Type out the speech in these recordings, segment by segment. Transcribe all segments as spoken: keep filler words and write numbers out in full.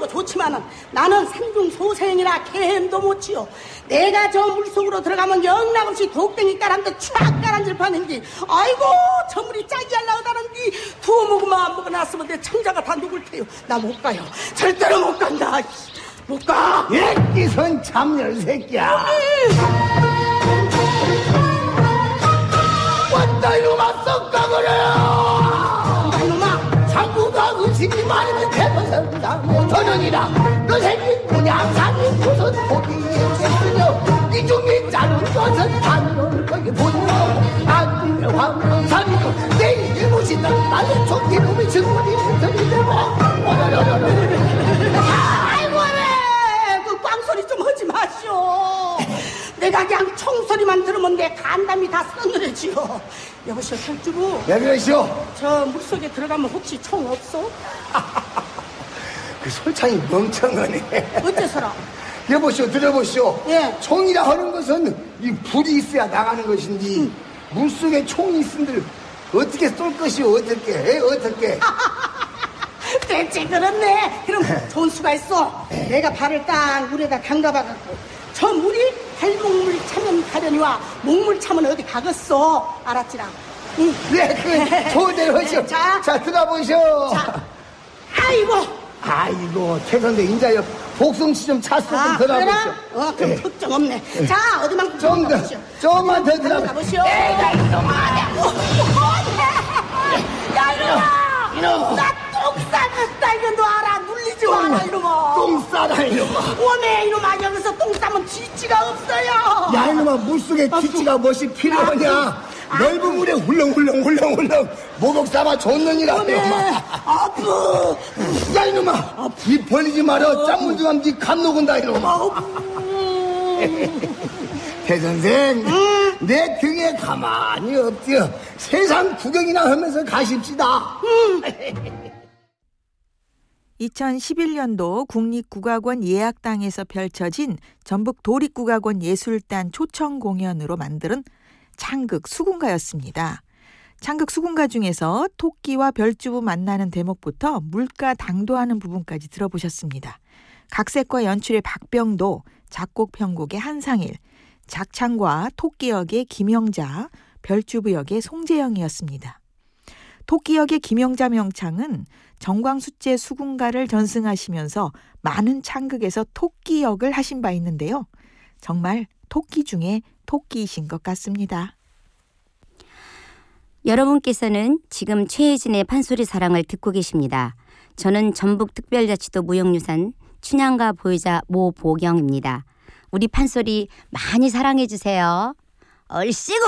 좋지만은 나는 산중 소생이라 개햄도 못 치요. 내가 저 물속으로 들어가면 영락없이 독댕이 까란데 촥 까란질 파는지 아이고 저 물이 짝이 안 나오다는디 두어 모금만 안 먹어놨으면 내 청자가 다 누굴 테요. 나 못 가요. 절대로 못 간다. 못 가. 애기선 참열 새끼야. 왔다 이놈아 썩가버려요. 이놈아 장구가 의심이 많으면 대버선다 못하느니라. 너 생긴 그냥 상인 고선 고기에 채으려 이중이 짧은 것은 단을 거기 보여. 안중에 황금살이고 내일 일못이다. 나의 총기놈이 증거리 붙으니 되고 오라라라라. 아이고 왜 그 꽝소리 좀 하지 마시오. 내가 그냥 총소리만 들으면 내 간담이 다 서늘해지요. 여보시오 철주부. 왜 그러시오? 저 물속에 들어가면 혹시 총 없어? 그 솔창이 멍청하네. 어째서라? 여보시오 들어보시오. 예. 총이라 하는 것은 이 불이 있어야 나가는 것인지 음. 물속에 총이 있은들 어떻게 쏠 것이오. 어떻게 해? 어떻게 대체 그렇네. 그럼 좋은 수가 있어. 내가 발을 딱 물에다 담가봐갖고 저 물이 발목물 차면 가려니와 목물 차면 어디 가겠어. 알았지라. 응. 네, 그 좋은 대로 하시오. 자, 자 들어보시오. 자, 아이고 아이고 최 선생 인자여 복숭씨 좀 찼어. 아, 좀 들어보시오. 어 그럼 네. 걱정 없네. 네. 자 어디만큼 좀 더, 조금만 더 들어보시오. 에이가 이놈아. 야 이놈아. 이놈. 나똥 싸겠다. 이거 너 알아. 눌리지 마라 이놈아. 똥 싸라 이놈아. 오메 이놈아. 여기서 똥 싸면 뒤치가 없어요. 야 이놈아 물속에 뒤치가 무엇이 필요하냐. 넓은 물에 훌렁훌렁 훌렁훌렁 목욕 삼아 줬느니라. 아프. 야 이놈아 입 벌리지 마라. 짠물 좀 하면 니 간 녹은다 이놈아. 대선생 음. 내 등에 가만히 없지요. 세상 구경이나 하면서 가십시다. 음. 이천십일 년도 국립국악원 예약당에서 펼쳐진 전북 도립국악원 예술단 초청 공연으로 만든 창극 수군가였습니다. 창극 수군가 중에서 토끼와 별주부 만나는 대목부터 물가 당도하는 부분까지 들어보셨습니다. 각색과 연출의 박병도, 작곡 편곡의 한상일, 작창과 토끼 역의 김영자, 별주부 역의 송재영이었습니다. 토끼 역의 김영자 명창은 정광수제 수군가를 전승하시면서 많은 창극에서 토끼 역을 하신 바 있는데요. 정말 토끼 중에 토끼이신 것 같습니다. 여러분께서는 지금 최혜진의 판소리 사랑을 듣고 계십니다. 저는 전북특별자치도 무형유산 춘향가 보유자 모보경입니다. 우리 판소리 많이 사랑해 주세요. 얼씨구!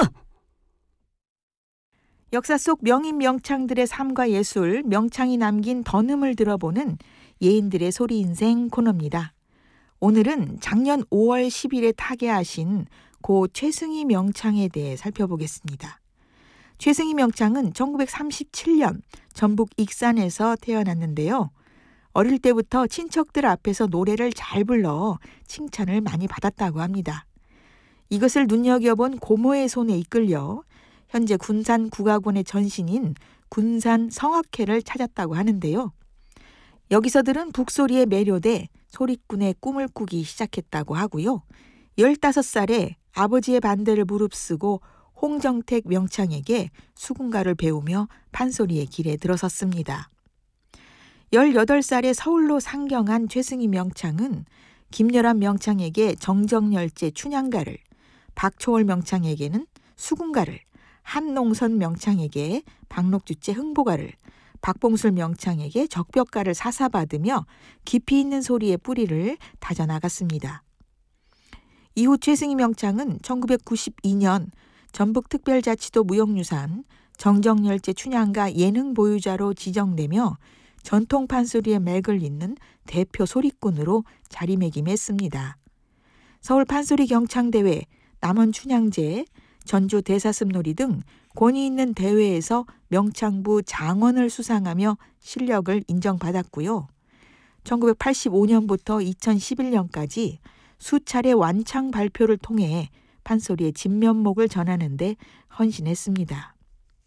역사 속 명인 명창들의 삶과 예술, 명창이 남긴 던음을 들어보는 예인들의 소리 인생 코너입니다. 오늘은 작년 오월 십일에 타계하신 고 최승희 명창에 대해 살펴보겠습니다. 최승희 명창은 천구백삼십칠 년 전북 익산에서 태어났는데요. 어릴 때부터 친척들 앞에서 노래를 잘 불러 칭찬을 많이 받았다고 합니다. 이것을 눈여겨본 고모의 손에 이끌려 현재 군산국악원의 전신인 군산 성악회를 찾았다고 하는데요. 여기서 들은 북소리에 매료돼 소리꾼의 꿈을 꾸기 시작했다고 하고요. 열다섯 살에 아버지의 반대를 무릅쓰고 홍정택 명창에게 수군가를 배우며 판소리의 길에 들어섰습니다. 열여덟 살에 서울로 상경한 최승희 명창은 김열한 명창에게 정정열제 춘향가를, 박초월 명창에게는 수군가를, 한농선 명창에게 박록주제 흥보가를, 박봉술 명창에게 적벽가를 사사받으며 깊이 있는 소리의 뿌리를 다져나갔습니다. 이후 최승희 명창은 천구백구십이 년 전북특별자치도 무형유산 정정열제 춘향가 예능 보유자로 지정되며 전통 판소리의 맥을 잇는 대표 소리꾼으로 자리매김했습니다. 서울 판소리 경창대회, 남원 춘향제, 전주 대사슴놀이 등 권위 있는 대회에서 명창부 장원을 수상하며 실력을 인정받았고요. 천구백팔십오 년부터 이천십일 년까지 수차례 완창 발표를 통해 판소리의 진면목을 전하는 데 헌신했습니다.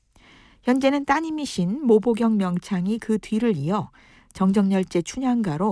현재는 따님이신 모보경 명창이 그 뒤를 이어 정정열제 춘향가로